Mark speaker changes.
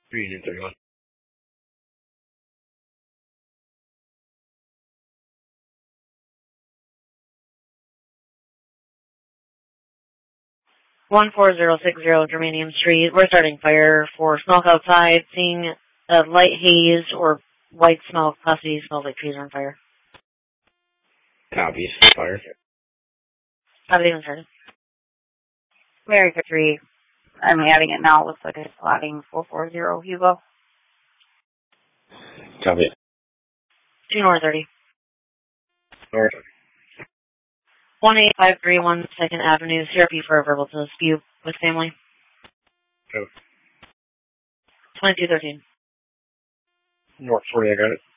Speaker 1: Union 31.
Speaker 2: One 4060 Germanium Street. We're starting fire for smoke outside. Seeing a light haze or white smoke. Possibly smells like trees are on fire.
Speaker 1: Copies. Fire.
Speaker 2: Haven't even started.
Speaker 3: Mary 3. I'm adding it now. Looks like it's slotting 440 Hugo.
Speaker 1: Copy.
Speaker 2: 2 North 30.
Speaker 1: North.
Speaker 2: 18531 2nd Avenue, CRP for a verbal dispute with family.
Speaker 1: Oh.
Speaker 2: 2213.
Speaker 1: North 40, I got it.